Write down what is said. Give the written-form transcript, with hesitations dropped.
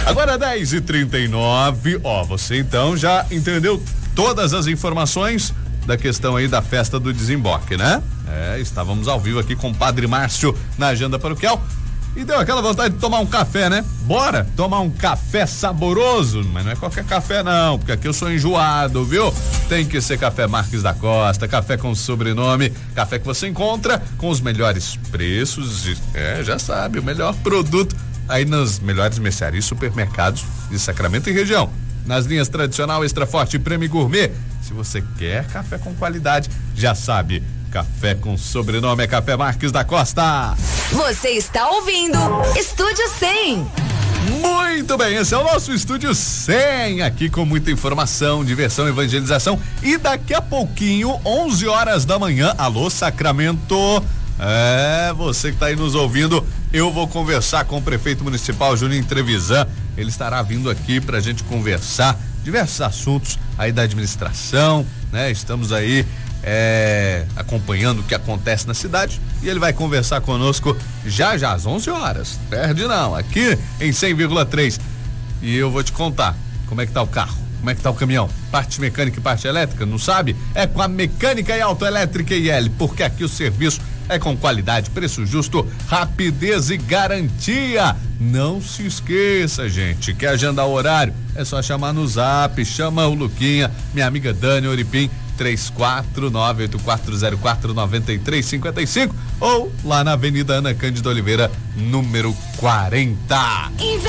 Agora 10h39, você então já entendeu todas as informações da questão aí da festa do desemboque, né? Estávamos ao vivo aqui com o Padre Márcio na agenda paroquial e deu aquela vontade de tomar um café, né? Bora tomar um café saboroso, mas não é qualquer café não, porque aqui eu sou enjoado, viu? Tem que ser café Marques da Costa, café com sobrenome, café que você encontra com os melhores preços, já sabe, o melhor produto aí nas melhores mercearias e supermercados de Sacramento e região. Nas linhas tradicional, extra forte, prêmio gourmet. Se você quer café com qualidade, já sabe, café com sobrenome é Café Marques da Costa. Você está ouvindo Estúdio 100. Muito bem, esse é o nosso Estúdio 100, aqui com muita informação, diversão, evangelização e daqui a pouquinho, 11 horas da manhã, alô Sacramento, você que tá aí nos ouvindo, eu vou conversar com o prefeito municipal Juninho Trevisan, ele estará vindo aqui pra gente conversar diversos assuntos aí da administração, né? Estamos aí acompanhando o que acontece na cidade e ele vai conversar conosco já às 11 horas, perde não, aqui em 100,3 e eu vou te contar como é que tá o carro, como é que tá o caminhão, parte mecânica e parte elétrica, não sabe? É com a Mecânica e Autoelétrica IL, porque aqui o serviço é com qualidade, preço justo, rapidez e garantia. Não se esqueça, gente, quer agendar o horário? É só chamar no zap, chama o Luquinha, minha amiga Dani Oripim, 34984049355 ou lá na Avenida Ana Cândido Oliveira, número 40.